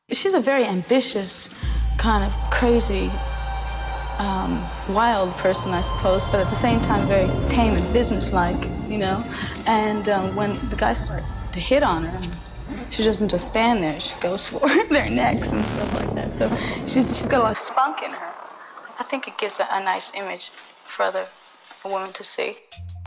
She's a very ambitious, kind of crazy, wild person, I suppose, but at the same time very tame and businesslike, you know? And when the guys start to hit on her, she doesn't just stand there, she goes for their necks and stuff like that. So she's got a lot of spunk in her. I think it gives a nice image for other women to see.